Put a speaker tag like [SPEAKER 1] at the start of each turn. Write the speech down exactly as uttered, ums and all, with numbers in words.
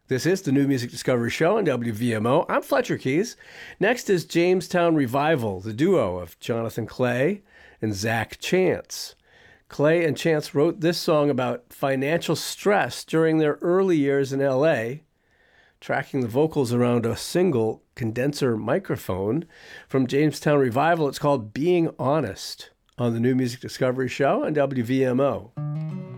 [SPEAKER 1] This is the New Music Discovery Show on W V M O. I'm Fletcher Keys. Next is Jamestown Revival, the duo of Jonathan Clay and Zach Chance. Clay and Chance wrote this song about financial stress during their early years in L A, tracking the vocals around a single condenser microphone. From Jamestown Revival, it's called Being Honest on the New Music Discovery Show on W V M O.